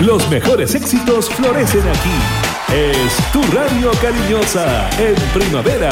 Los mejores éxitos florecen aquí. Es tu radio cariñosa en primavera.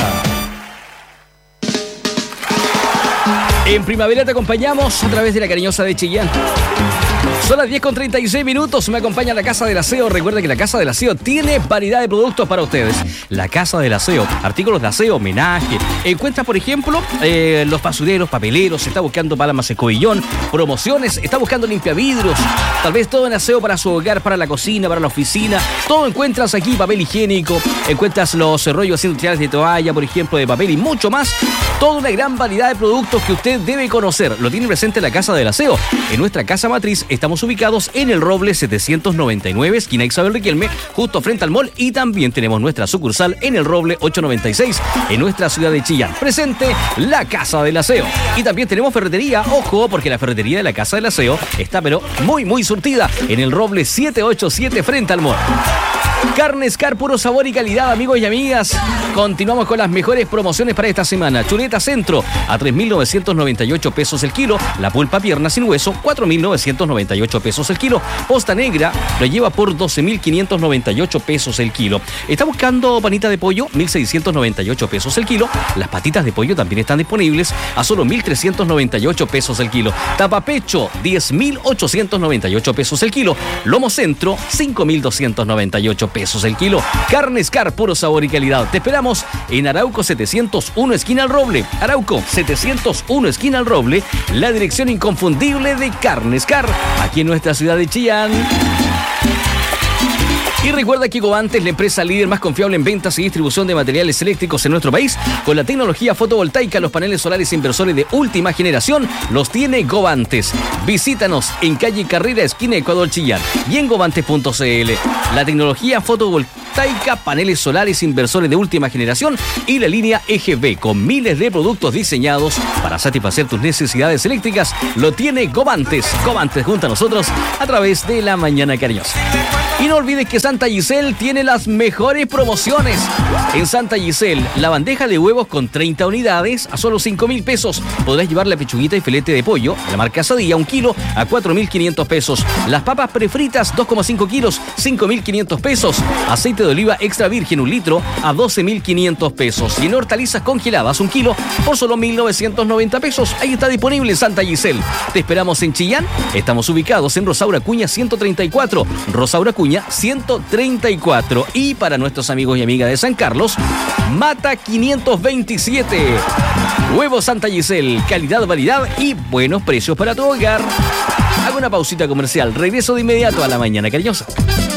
En primavera te acompañamos a través de la cariñosa de Chillán. Son las 10:36. Me acompaña la Casa del Aseo. Recuerda que la Casa del Aseo tiene variedad de productos para ustedes. La Casa del Aseo, artículos de aseo, homenaje. Encuentra, por ejemplo, los basureros, papeleros. Está buscando palamas escobillón, promociones. Está buscando limpiavidrios. Tal vez todo en aseo para su hogar, para la cocina, para la oficina. Todo encuentras aquí. Papel higiénico. Encuentras los rollos industriales de toalla, por ejemplo, de papel y mucho más. Toda una gran variedad de productos que usted debe conocer. Lo tiene presente la Casa del Aseo. En nuestra casa matriz estamos ubicados en el Roble 799, esquina Isabel Riquelme, justo frente al mall, y también tenemos nuestra sucursal en el Roble 896, en nuestra ciudad de Chillán. Presente la Casa del Aseo. Y también tenemos ferretería, ojo, porque la ferretería de la Casa del Aseo está pero muy surtida, en el Roble 787 frente al mall. Carnes Car, puro sabor y calidad, amigos y amigas. Continuamos con las mejores promociones para esta semana. Chuleta Centro a 3.998 pesos el kilo. La pulpa pierna sin hueso, 4.998 pesos el kilo. Posta negra lo lleva por 12.598 pesos el kilo. Está buscando panita de pollo, 1.698 pesos el kilo. Las patitas de pollo también están disponibles a solo 1.398 pesos el kilo. Tapapecho, 10.898 pesos el kilo. Lomo Centro, 5.298 pesos el kilo. Carnes Car, puro sabor y calidad. Te esperamos en Arauco 701, esquina al Roble. Arauco 701, esquina al Roble. La dirección inconfundible de Carnes Car, aquí en nuestra ciudad de Chillán. Y recuerda que Govantes, la empresa líder más confiable en ventas y distribución de materiales eléctricos en nuestro país, con la tecnología fotovoltaica, los paneles solares inversores de última generación, los tiene Govantes. Visítanos en calle Carrera, esquina Ecuador Chillán, y en govantes.cl. La tecnología fotovoltaica, paneles solares inversores de última generación y la línea EGB, con miles de productos diseñados para satisfacer tus necesidades eléctricas, lo tiene Govantes. Govantes junto a nosotros a través de La Mañana Cariñosa. Y no olvides que Santa Giselle tiene las mejores promociones. En Santa Giselle, la bandeja de huevos con 30 unidades a solo 5.000 pesos. Podrás llevar la pechuguita y filete de pollo de la marca Sadilla, 1 kilo a 4.500 pesos. Las papas prefritas, 2,5 kilos, 5.500 pesos. Aceite de oliva extra virgen, 1 litro a 12.500 pesos. Y en hortalizas congeladas, 1 kilo por solo 1.990 pesos. Ahí está disponible en Santa Giselle. Te esperamos en Chillán. Estamos ubicados en Rosaura Acuña 134. Rosaura Acuña 134. Y para nuestros amigos y amigas de San Carlos, Mata 527. Huevos Santa Giselle, calidad, variedad y buenos precios para tu hogar. Hago una pausita comercial. Regreso de inmediato a La Mañana Cariñosa.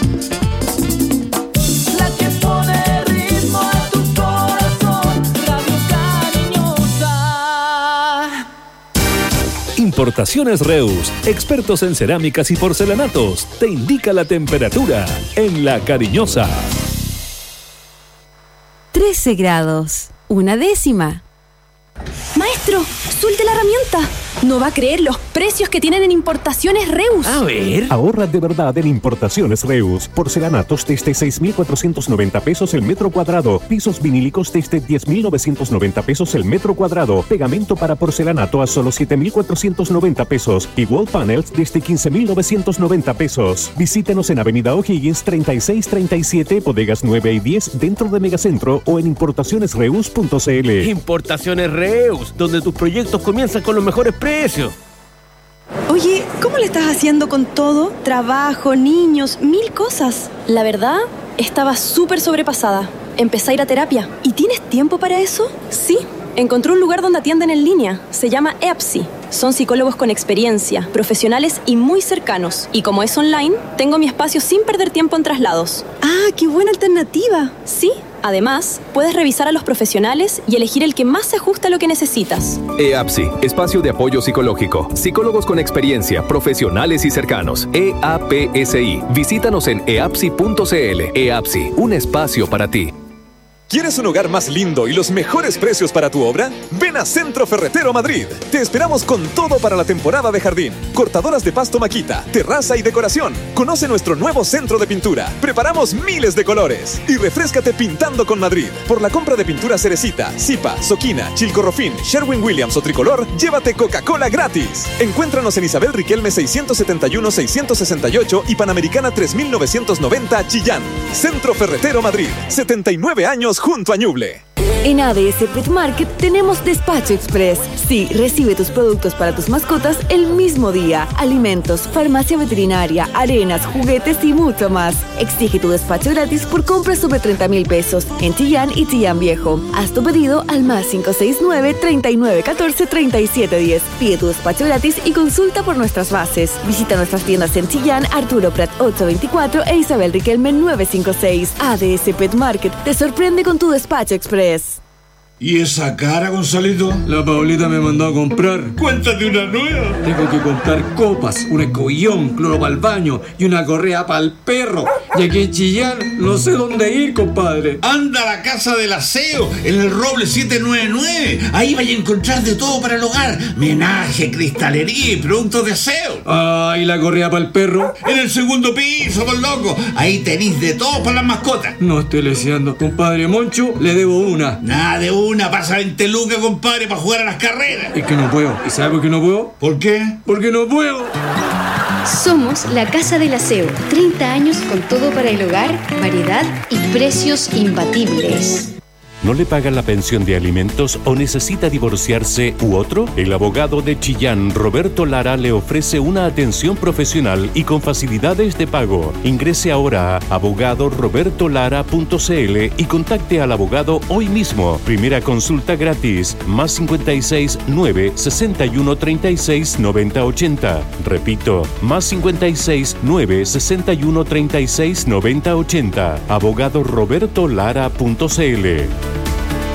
Importaciones Reus, expertos en cerámicas y porcelanatos, te indica la temperatura en La Cariñosa. 13 grados, 1/10. Maestro, suelte la herramienta. No va a creer los precios que tienen en Importaciones Reus. A ver. Ahorra de verdad en Importaciones Reus. Porcelanatos desde 6.490 pesos el metro cuadrado. Pisos vinílicos desde 10.990 pesos el metro cuadrado. Pegamento para porcelanato a solo 7.490 pesos. Y wall panels desde 15.990 pesos. Visítenos en Avenida O'Higgins 3637, bodegas 9 y 10 dentro de Megacentro o en importacionesreus.cl. Importaciones Reus, donde tus proyectos comienzan con los mejores precios. Oye, ¿cómo le estás haciendo con todo? Trabajo, niños, 1000 cosas. La verdad, estaba súper sobrepasada. Empecé a ir a terapia. ¿Y tienes tiempo para eso? Sí. Encontré un lugar donde atienden en línea. Se llama EAPSI. Son psicólogos con experiencia, profesionales y muy cercanos. Y como es online, tengo mi espacio sin perder tiempo en traslados. ¡Ah, qué buena alternativa! Sí. Además, puedes revisar a los profesionales y elegir el que más se ajusta a lo que necesitas. EAPSI, espacio de apoyo psicológico. Psicólogos con experiencia, profesionales y cercanos. EAPSI. Visítanos en eapsi.cl. EAPSI, un espacio para ti. ¿Quieres un hogar más lindo y los mejores precios para tu obra? Ven a Centro Ferretero Madrid. Te esperamos con todo para la temporada de jardín. Cortadoras de pasto Makita, terraza y decoración. Conoce nuestro nuevo centro de pintura. Preparamos miles de colores. Y refréscate pintando con Madrid. Por la compra de pintura Cerecita, Zipa, Soquina, Chilcorrofin, Sherwin-Williams o Tricolor, llévate Coca-Cola gratis. Encuéntranos en Isabel Riquelme 671-668 y Panamericana 3990 Chillán. Centro Ferretero Madrid. 79 años junto a Ñuble. En ADS Pet Market tenemos Despacho Express. Sí, recibe tus productos para tus mascotas el mismo día. Alimentos, farmacia veterinaria, arenas, juguetes y mucho más. Exige tu despacho gratis por compras sobre 30,000 pesos en Chillán y Chillán Viejo. Haz tu pedido al más 569-3914-3710. Pide tu despacho gratis y consulta por nuestras bases. Visita nuestras tiendas en Chillán, Arturo Prat 824 e Isabel Riquelme 956. ADS Pet Market te sorprende con tu Despacho Express. ¿Y esa cara, Gonzalito? La Paulita me mandó a comprar. Cuéntate una nueva. Tengo que comprar copas, un escobillón, cloro para el baño y una correa para el perro. Y aquí en Chillán no sé dónde ir, compadre. Anda a la Casa del Aseo, en el Roble 799. Ahí vais a encontrar de todo para el hogar. Menaje, cristalería y productos de aseo. Ah, ¿y la correa para el perro? En el segundo piso, por loco. Ahí tenéis de todo para las mascotas. No estoy leseando. Compadre Moncho, le debo una. Nada de una, pasa 20 lucas, compadre, para jugar a las carreras. Es que no puedo. ¿Y sabe por qué no puedo? ¿Por qué? Porque no puedo. Somos la Casa del Aseo. 30 años con todo para el hogar, variedad y precios imbatibles. ¿No le pagan la pensión de alimentos o necesita divorciarse u otro? El abogado de Chillán, Roberto Lara, le ofrece una atención profesional y con facilidades de pago. Ingrese ahora a abogadorobertolara.cl y contacte al abogado hoy mismo. Primera consulta gratis, más 56 9 61 36 90 80. Repito, más 56 9 61 36 90 80. Abogadorobertolara.cl.